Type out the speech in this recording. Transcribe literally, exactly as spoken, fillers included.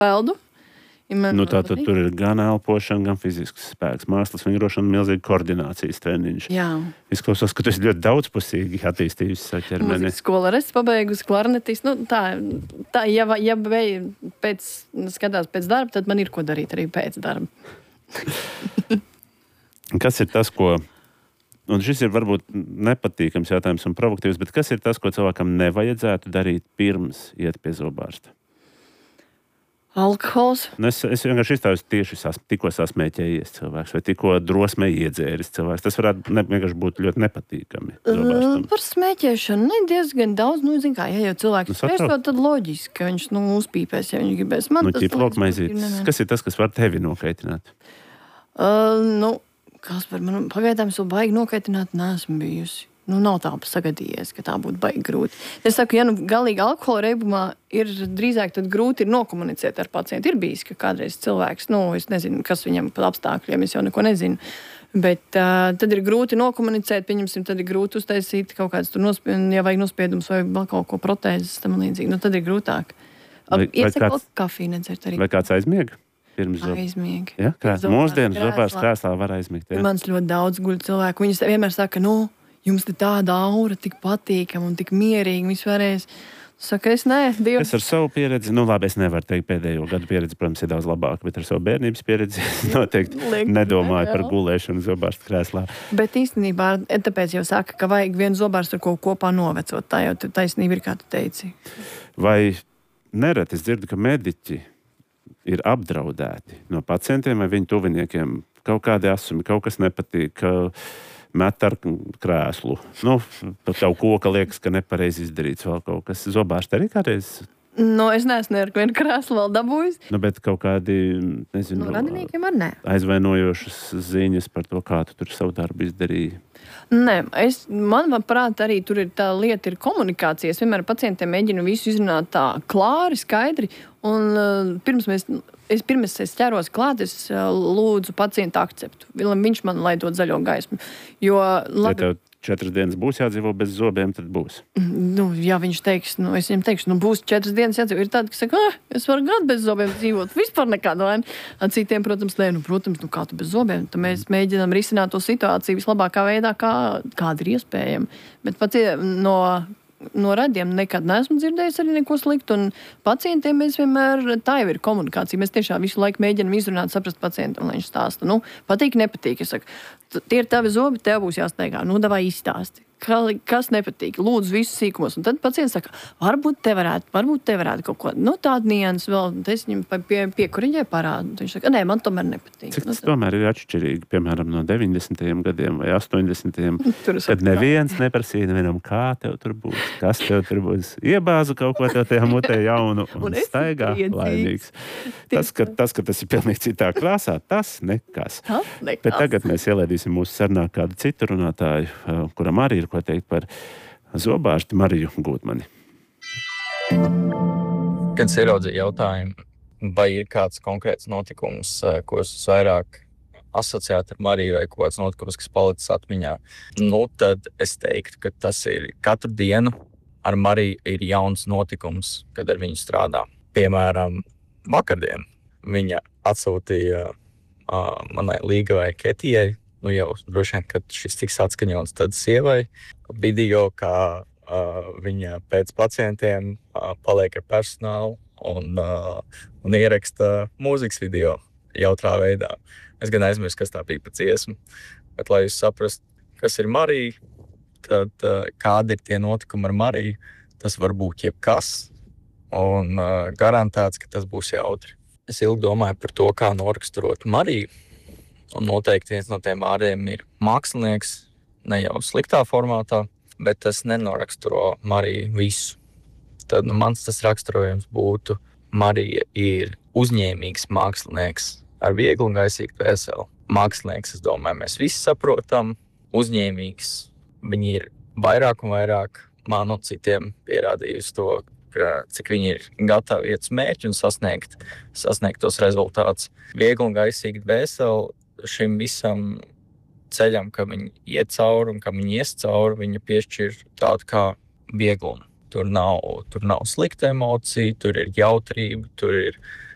peldu. Ja nu, tātad tur ir gan elpošana, gan fizisks spēks, mākslas vingrošana, milzīga koordinācijas treniņš. Jā. Izklausās, ka tu esi ļoti daudzpusīgi attīstījusi savu ķermeni. Mūzikas skola arī pabeigusi klarnetis. Nu, tā, tā, ja ja beig, pēc, skatās pēc darba, tad man ir ko darīt arī pēc darba. Kas ir tas, ko... Un šis ir varbūt nepatīkams jautājums un provokatīvs, bet kas ir tas, ko cilvēkam nevajadzētu darīt pirms iet pie zobārsta? Alkohols. Es, es vienkārši izstāju tieši sas, tikko sasmēķējies cilvēks vai tikko drosmē iedzēris cilvēks. Tas varētu ne, vienkārši būt ļoti nepatīkami. Uh, par smēķēšanu ne diezgan daudz. Nu, zin kā, ja jau cilvēks nu, smēķo, tad loģiski, ka viņš nu, uzpīpēs, ja viņš gribēs. Man nu, tas liekas, kas ir tas, kas var tevi nokaitināt? Uh, nu, kas par man pagaidām es vēl baigi nokaitināt neesmu bijusi. Nu, nav tā sagadījies, ka tā būtu baigi grūti. Es saku, ja nu galīgi alkohola reibumā ir drīzāk tad grūti ir nokomunicēt ar pacientu. Ir bijis, ka kādreiz cilvēks, nu, es nezinu, kas viņam par apstākļiem, es jau neko nezinu. Bet uh, tad ir grūti nokomunicēt, pieņemsim, tad ir grūti uztaisīt kaut kāds tur nospiedums, ja vajag nospiedums vai vēl kaut ko protēzes tam līdzīgi. Nu, tad ir grūtāk. Iesaka vēl kafiju nedzert arī. Vai kāds aizmiega? Aizmiega. Ja? Kā, mūsdienas zobārs krēslā var aizmigt. Ja? Mans ļoti daudz guļ cilvēku. Viņas vienmēr saka, nu, jums te tāda aura, tik patīkama un tik mierīga vispārējais. Saka, es nē, Dievs. Es ar savu pieredzi, nu labi, es nevaru teikt pēdējo gadu pieredzi, protams, ir daudz labāka, bet ar savu bērnības pieredzi noteikti Liek, nedomāju jā. Par gulēšanu zobārsta krēslā. Bet īstenībā, tāpēc jau saka, ka vajag vienu zobārstu ar ko kopā novecot. Tā jau taisnība ir, kā tu teici. Vai nereti es dzirdu, ka mediķi ir apdraudēti no pacientiem vai viņu tuviniekiem? Kaut kādi asumi, kaut kas nepatīk, ka met ar krēslu. Nu, pat tev koka liekas, ka nepareizi izdarīts vēl kaut kas. Zobārsti arī kādreiz? Nu, es neesmu ar vienu krēslu vēl dabūjis. Nu, bet kaut kādi, nezinu, no radiniekiem ar ne. Aizvainojošas ziņas par to, kā tu tur savu darbu izdarīji. Nē, es, man prāt, arī tur ir tā lieta, ir komunikācija. Es vienmēr pacientiem mēģinu visu izrunāt tā klāri, skaidri. Un uh, pirms mēs, es pirms es ķeros klāt, es uh, lūdzu pacientu akceptu. Viņš man lai dod zaļo gaismu. Jo, labi, ja tev četras dienas būs jādzīvo bez zobiem, tad būs. Nu, ja viņš teiks, nu, es viņam teikšu, nu, būs četras dienas jādzīvo. Ir tādi, kas saka, ah, es varu gadu bez zobiem dzīvot. Vispār nekādu vainu. Ar citiem, protams, nē, nu, protams, nu, kā tu bez zobiem. Tad mēs mēģinām risināt to situāciju vislabākā veidā, kā, kāda ir iespējama. Bet pat no... No radiem nekad neesmu dzirdējis arī neko sliktu, un pacientiem mēs vienmēr, tā jau ir komunikācija, mēs tiešām visu laiku mēģinam izrunāt, saprast pacientam, lai viņš stāsta. Nu, patīk, nepatīk, es saku, tie ir tavi zobi, tev būs jāsteigā, nu, davai izstāsti. Kas nepatīk, lūdzu visus sīkumos, un tad pacients saka, varbūt te varētu, varbūt te varētu kaut ko, nu, tādu nianses vēl, es viņam pie, piekuriņai parādu, viņš saka, nē, man tomēr nepatīk. Cik tas nu, tomēr ir atšķirīgi, piemēram, no deviņdesmitajiem gadiem vai astoņdesmitajiem, kad neviens neprasīja nevienam, kā tev tur būs, kas tev tur būs, iebāzu kaut ko tev tajā mutē jaunu un, un staigā laimīgs. Tas ka, tas, ka tas ir pilnīgi citā krāsā, tas nekas. Tas nekas. Bet tagad mēs ielaidīsim mūsu sarunā kādu citu runātāju, kuram arī ir ko teikt par zobārsti Mariju Gūtmani. Kad es ieraudzīju jautājumu, vai ir kāds konkrēts notikums, ko es vairāk asociētu ar Mariju, vai kāds notikums, kas palicis atmiņā, nu tad es teiktu, ka tas ir katru dienu ar Mariju ir jauns notikums, kad ar viņu strādā. Piemēram, vakardien viņa atsūtīja uh, manai līgavai Ketijai, nu jau droši vien, kad šis tiks atskaņots, tad sievai video, kā uh, viņa pēc pacientiem uh, paliek ar personālu un, uh, un ieraksta mūzikas video jautrā veidā. Es gan aizmirsu, kas tā bija pa dziesmu, bet lai jūs saprastu, kas ir Marija, tad uh, kādi ir tie notikumi ar Mariju, tas var būt jebkas un uh, garantēts, ka tas būs jautri. Es ilgi domāju par to, kā noraksturot Mariju. Un noteikti viens no tiem vārdiem ir mākslinieks, ne jau sliktā formātā, bet tas nenoraksturo Mariju visu. Tad nu, mans tas raksturojums būtu, Marija ir uzņēmīgs mākslinieks ar vieglu un gaisīgu dvēseli. Mākslinieks, es domāju, mēs visi saprotam, uzņēmīgs. Viņi ir vairāk un vairāk man un citiem pierādījusi to, ka, cik viņi ir gatavi iet uz mērķi un sasniegt, sasniegt tos rezultātus. Viegli un gaisīgi dvēseli šim visam ceļam, ka viņi iet cauri un ka viņi ies cauri, viņa piešķir tādu kā vieglumu. Tur nav, tur nav slikta emocija, tur ir jautrība, tur ir